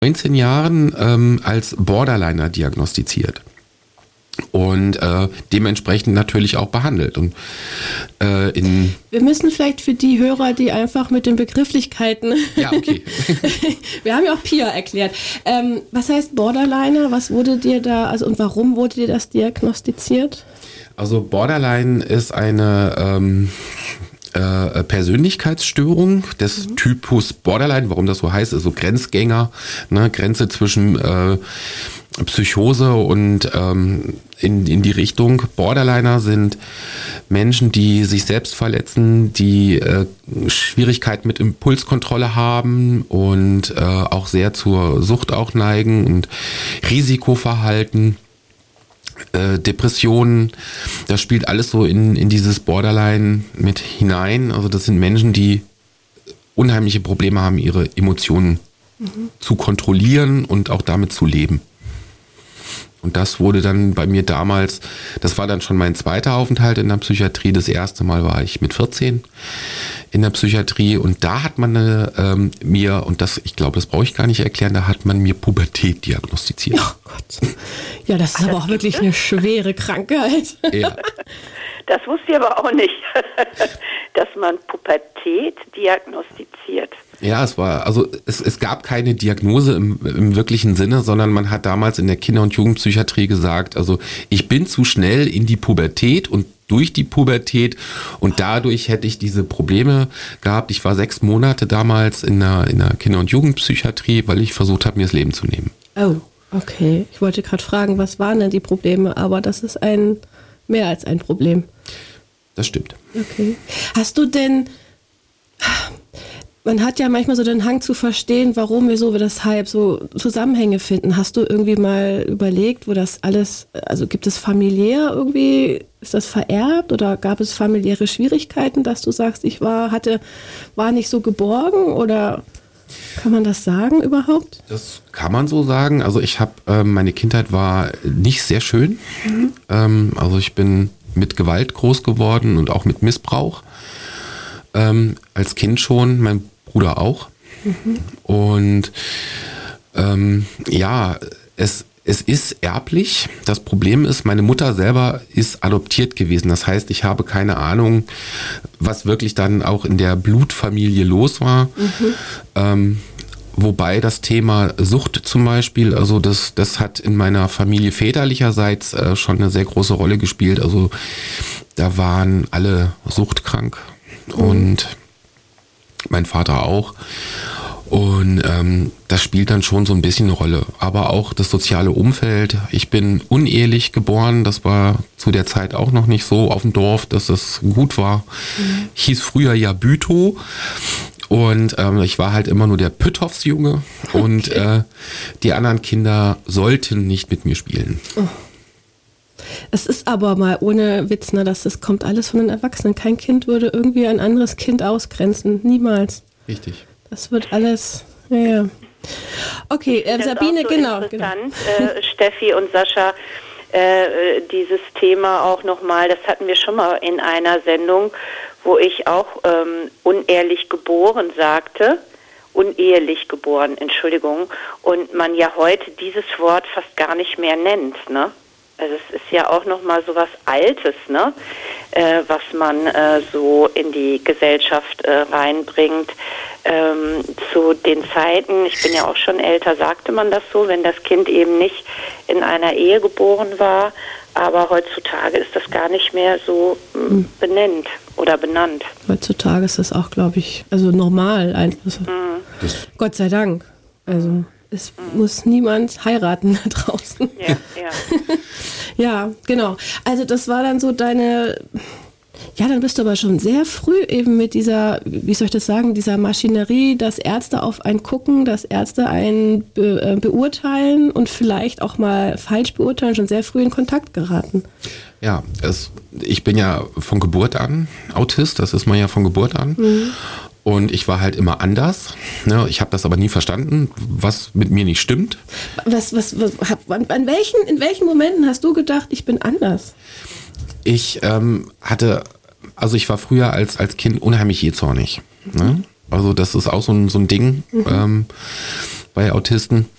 19 Jahren als Borderliner diagnostiziert und dementsprechend natürlich auch behandelt. Und wir müssen vielleicht für die Hörer, die einfach mit den Begrifflichkeiten... Ja, okay. Wir haben ja auch Pia erklärt. Was heißt Borderliner? Was wurde dir da, also und warum wurde dir das diagnostiziert? Also Borderline ist eine Persönlichkeitsstörung des Typus Borderline, warum das so heißt, also Grenzgänger, ne, Grenze zwischen Psychose und in die Richtung. Borderliner sind Menschen, die sich selbst verletzen, die Schwierigkeiten mit Impulskontrolle haben und auch sehr zur Sucht auch neigen und Risikoverhalten. Depressionen, das spielt alles so in dieses Borderline mit hinein. Also das sind Menschen, die unheimliche Probleme haben, ihre Emotionen zu kontrollieren und auch damit zu leben. Und das wurde dann bei mir damals, das war dann schon mein zweiter Aufenthalt in der Psychiatrie. Das erste Mal war ich mit 14 in der Psychiatrie und da hat man mir, und das, ich glaube, das brauche ich gar nicht erklären, da hat man mir Pubertät diagnostiziert. Oh Gott. Ja, das ist aber auch wirklich eine schwere Krankheit. Ja. Das wusste ich aber auch nicht, dass man Pubertät diagnostiziert. Ja, es gab keine Diagnose im wirklichen Sinne, sondern man hat damals in der Kinder- und Jugendpsychiatrie gesagt, also ich bin zu schnell in die Pubertät und durch die Pubertät und dadurch hätte ich diese Probleme gehabt. Ich war 6 Monate damals in der Kinder- und Jugendpsychiatrie, weil ich versucht habe, mir das Leben zu nehmen. Oh, okay. Ich wollte gerade fragen, was waren denn die Probleme, aber das ist mehr als ein Problem. Das stimmt. Okay. Hast du denn... Man hat ja manchmal so den Hang zu verstehen, warum, wieso wir deshalb so Zusammenhänge finden. Hast du irgendwie mal überlegt, wo das alles, also gibt es familiär irgendwie, ist das vererbt oder gab es familiäre Schwierigkeiten, dass du sagst, war nicht so geborgen oder kann man das sagen überhaupt? Das kann man so sagen. Also ich habe, meine Kindheit war nicht sehr schön. Also ich bin mit Gewalt groß geworden und auch mit Missbrauch. Als Kind schon, mein Bruder auch. Und ja, es ist erblich. Das Problem ist, meine Mutter selber ist adoptiert gewesen. Das heißt, ich habe keine Ahnung, was wirklich dann auch in der Blutfamilie los war. Wobei das Thema Sucht zum Beispiel, also das hat in meiner Familie väterlicherseits schon eine sehr große Rolle gespielt. Also da waren alle suchtkrank. Und mein Vater auch. Und das spielt dann schon so ein bisschen eine Rolle. Aber auch das soziale Umfeld. Ich bin unehelich geboren. Das war zu der Zeit auch noch nicht so auf dem Dorf, dass das gut war. Hieß früher ja Bütow. Und ich war halt immer nur der Pütthoffsjunge. Okay. Und die anderen Kinder sollten nicht mit mir spielen. Oh. Es ist aber mal ohne Witz, ne, das kommt alles von den Erwachsenen. Kein Kind würde irgendwie ein anderes Kind ausgrenzen. Niemals. Richtig. Das wird alles, ja. Okay, Sabine, so genau. Steffi und Sascha, dieses Thema auch nochmal, das hatten wir schon mal in einer Sendung, wo ich auch unehrlich geboren sagte. Unehelich geboren, Entschuldigung. Und man ja heute dieses Wort fast gar nicht mehr nennt, ne? Also es ist ja auch nochmal so was Altes, ne? Was man so in die Gesellschaft reinbringt. Zu den Zeiten, ich bin ja auch schon älter, sagte man das so, wenn das Kind eben nicht in einer Ehe geboren war. Aber heutzutage ist das gar nicht mehr so benannt oder benannt. Heutzutage ist das auch, glaube ich, also normal. Gott sei Dank. Also es muss niemand heiraten da draußen. Ja. Ja, genau. Also das war dann so dann bist du aber schon sehr früh eben mit dieser, wie soll ich das sagen, dieser Maschinerie, dass Ärzte auf einen gucken, dass Ärzte einen beurteilen und vielleicht auch mal falsch beurteilen, schon sehr früh in Kontakt geraten. Ja, ich bin ja von Geburt an Autist, das ist man ja von Geburt an. Und ich war halt immer anders. Ne? Ich habe das aber nie verstanden, was mit mir nicht stimmt. In welchen Momenten hast du gedacht, ich bin anders? Ich ich war früher als Kind unheimlich jähzornig. Ne? Also das ist auch so ein Ding bei Autisten.